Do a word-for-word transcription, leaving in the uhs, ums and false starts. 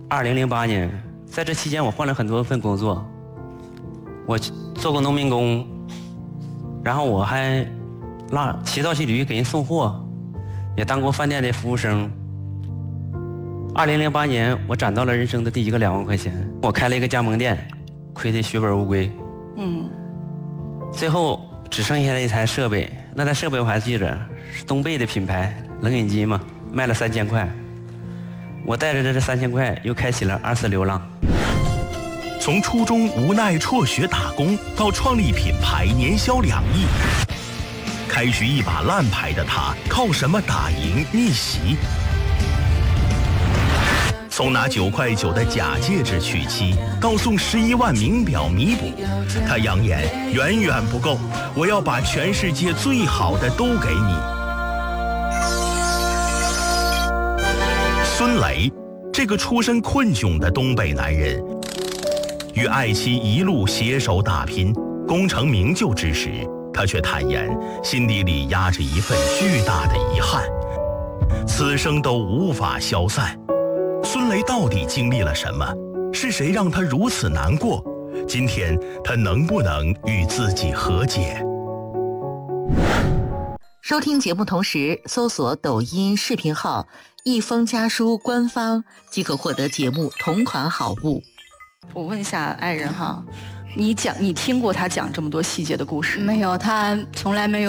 二零零八年，在这期间我换了很多份工作，我做过农民工，然后我还拉骑造骑驴给人送货，也当过饭店的服务生。二零零八年，我攒到了人生的第一个两万块钱，我开了一个加盟店，亏得血本无归。嗯，最后只剩下了一台设备，那台设备我还记着，是东贝的品牌冷饮机嘛，卖了三千块。我带着这三千块，又开启了二次流浪。 从初中无奈辍学打工，到创立品牌年销两亿，开局一把烂牌的他，靠什么打赢逆袭？从拿九块九的假戒指娶妻，到送十一万名表弥补，他扬言远远不够，我要把全世界最好的都给你。孙雷，这个出身困窘的东北男人，与爱妻一路携手打拼，功成名就之时，他却坦言心底里压着一份巨大的遗憾，此生都无法消散。孙雷到底经历了什么？是谁让他如此难过？今天他能不能与自己和解？ 收听节目同时搜索抖音视频号一封家书官方，即可获得节目同款好物。 我问一下爱人哈，你讲你听过他讲这么多细节的故事？ 没有，他从来没有